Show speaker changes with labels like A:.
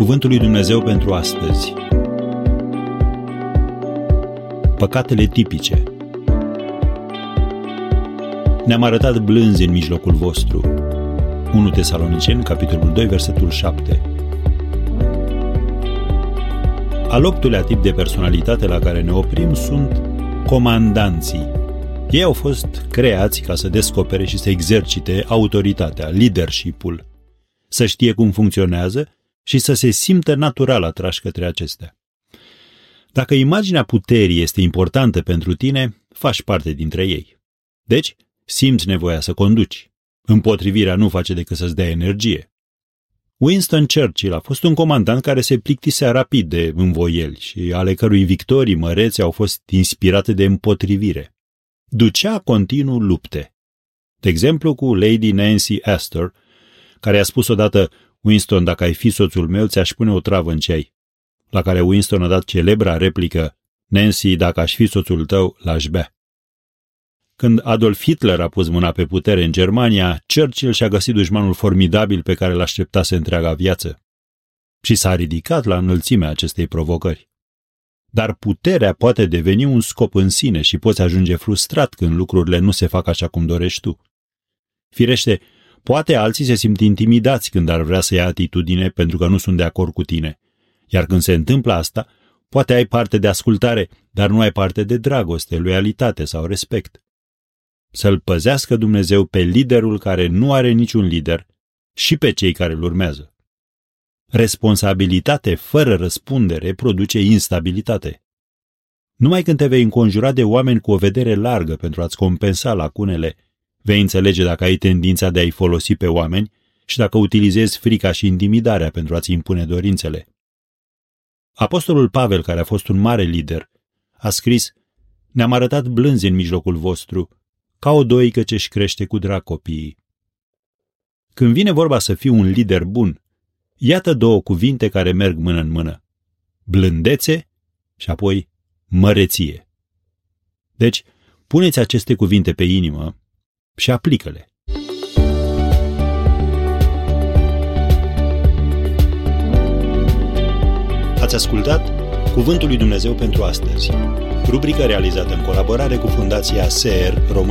A: Cuvântul lui Dumnezeu pentru astăzi. Păcatele tipice. Ne-am arătat blânzi în mijlocul vostru. 1 Tesaloniceni, capitolul 2, versetul 7. Al 8-lea tip de personalitate la care ne oprim sunt comandanții. Ei au fost creați ca să descopere și să exercite autoritatea, leadership-ul, să știe cum funcționează și să se simtă natural atrași către acestea. Dacă imaginea puterii este importantă pentru tine, faci parte dintre ei. Deci, simți nevoia să conduci. Împotrivirea nu face decât să-ți dea energie. Winston Churchill a fost un comandant care se plictisea rapid de învoieli și ale cărui victorii mărețe au fost inspirate de împotrivire. Ducea continuu lupte. De exemplu cu Lady Nancy Astor, care a spus odată: Winston, dacă ai fi soțul meu, ți-aș pune o travă în ceai. La care Winston a dat celebra replică: Nancy, dacă aș fi soțul tău, l-aș bea. Când Adolf Hitler a pus mâna pe putere în Germania, Churchill și-a găsit dușmanul formidabil pe care l-așteptase întreaga viață. Și s-a ridicat la înălțimea acestei provocări. Dar puterea poate deveni un scop în sine și poți ajunge frustrat când lucrurile nu se fac așa cum dorești tu. Firește, poate alții se simt intimidați când ar vrea să ia atitudine pentru că nu sunt de acord cu tine. Iar când se întâmplă asta, poate ai parte de ascultare, dar nu ai parte de dragoste, loialitate sau respect. Să-l păzească Dumnezeu pe liderul care nu are niciun lider și pe cei care îl urmează. Responsabilitate fără răspundere produce instabilitate. Numai când te vei înconjura de oameni cu o vedere largă pentru a-ți compensa lacunele, vei înțelege dacă ai tendința de a-i folosi pe oameni și dacă utilizezi frica și intimidarea pentru a-ți impune dorințele. Apostolul Pavel, care a fost un mare lider, a scris: Ne-am arătat blânzi în mijlocul vostru, ca o doică ce-și crește cu drag copiii. Când vine vorba să fii un lider bun, iată două cuvinte care merg mână în mână: blândețe și apoi măreție. Deci, puneți aceste cuvinte pe inimă și aplică-le. Ați ascultat Cuvântul lui Dumnezeu pentru astăzi, rubrică realizată în colaborare cu Fundația SER România.